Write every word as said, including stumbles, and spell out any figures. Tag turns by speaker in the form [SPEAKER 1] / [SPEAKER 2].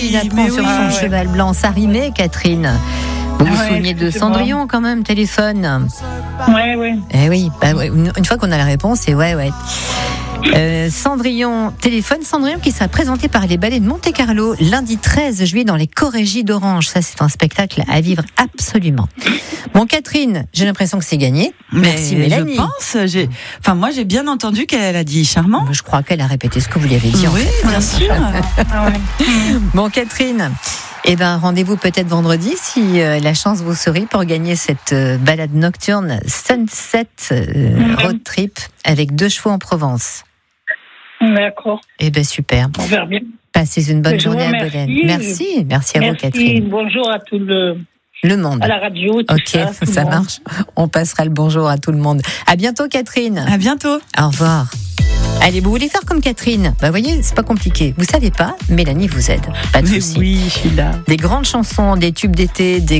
[SPEAKER 1] Il apprend sur
[SPEAKER 2] oui,
[SPEAKER 1] son
[SPEAKER 2] ah,
[SPEAKER 1] cheval ouais. blanc. Ça rimait, Catherine. Vous vous
[SPEAKER 2] ouais,
[SPEAKER 1] souvenez de Cendrillon quand même, téléphone.
[SPEAKER 2] Ouais, ouais.
[SPEAKER 1] Eh oui, bah, ouais, une, une fois qu'on a la réponse, c'est ouais, ouais. Euh, Cendrillon, téléphone. Cendrillon qui sera présenté par les Ballets de Monte-Carlo lundi treize juillet dans les Corégies d'Orange. Ça, c'est un spectacle à vivre absolument. Bon, Catherine, j'ai l'impression que c'est gagné. Merci,
[SPEAKER 3] Mais
[SPEAKER 1] Mélanie.
[SPEAKER 3] Je pense, j'ai, enfin, moi, j'ai bien entendu qu'elle a dit charmant.
[SPEAKER 1] Je crois qu'elle a répété ce que vous lui avez dit.
[SPEAKER 3] Oui,
[SPEAKER 1] en fait.
[SPEAKER 3] bien sûr.
[SPEAKER 2] Ah ouais.
[SPEAKER 1] Bon, Catherine. Eh ben, rendez-vous peut-être vendredi si euh, la chance vous sourit pour gagner cette euh, balade nocturne Sunset euh,
[SPEAKER 2] Mm-hmm.
[SPEAKER 1] Road Trip avec deux chevaux en Provence.
[SPEAKER 2] D'accord.
[SPEAKER 1] Eh ben, super.
[SPEAKER 2] On verra bien.
[SPEAKER 1] Passez une bonne
[SPEAKER 2] Je
[SPEAKER 1] journée
[SPEAKER 2] vous
[SPEAKER 1] à
[SPEAKER 2] remercie.
[SPEAKER 1] Bolène. Merci, merci à
[SPEAKER 2] Merci.
[SPEAKER 1] vous, Catherine.
[SPEAKER 2] Bonjour à tout le,
[SPEAKER 1] Le monde.
[SPEAKER 2] à la radio. Tout
[SPEAKER 1] Ok,
[SPEAKER 2] ça, tout
[SPEAKER 1] ça
[SPEAKER 2] le monde.
[SPEAKER 1] marche. On passera le bonjour à tout le monde. À bientôt, Catherine.
[SPEAKER 3] À bientôt.
[SPEAKER 1] Au revoir. Allez, vous voulez faire comme Catherine? Bah, voyez, c'est pas compliqué. Vous savez pas, Mélanie vous aide. Pas de
[SPEAKER 3] Mais
[SPEAKER 1] souci.
[SPEAKER 3] oui, je suis là.
[SPEAKER 1] Des grandes chansons, des tubes d'été, des